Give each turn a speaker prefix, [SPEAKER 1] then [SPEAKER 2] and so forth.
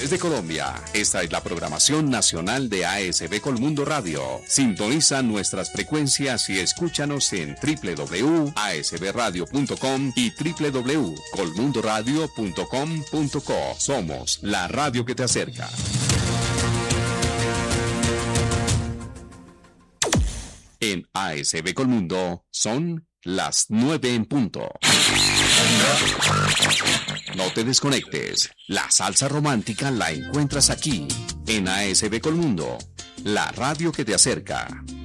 [SPEAKER 1] regiones de Colombia. Esta es la programación nacional de ASB Colmundo Radio. Sintoniza nuestras frecuencias y escúchanos en www.asbradio.com y www.colmundoradio.com.co. Somos la radio que te acerca. En ASB Colmundo son las 9 en punto. No te desconectes. La salsa romántica la encuentras aquí, en ASB Colmundo, la radio que te acerca.